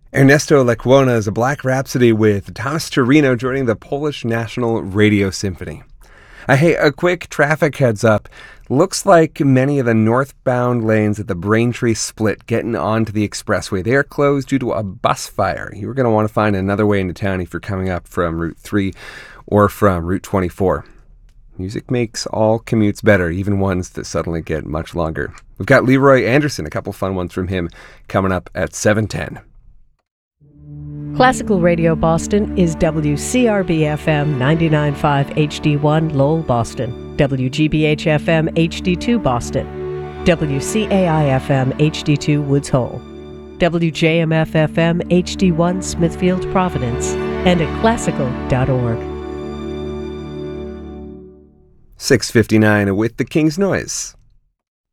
Ernesto Lecuona is a Black Rhapsody with Thomas Torino joining the Polish National Radio Symphony. Hey, a quick traffic heads up. Looks like many of the northbound lanes at the Braintree split getting onto the expressway, they are closed due to a bus fire. You're going to want to find another way into town if you're coming up from Route 3 or from Route 24. Music makes all commutes better, even ones that suddenly get much longer. We've got Leroy Anderson, a couple fun ones from him, coming up at 7:10. Classical Radio Boston is WCRB-FM 99.5 HD1 Lowell, Boston, WGBH-FM HD2 Boston, WCAI-FM HD2 Woods Hole, WJMF-FM HD1 Smithfield, Providence, and at classical.org. 6:59 with the King's Noise.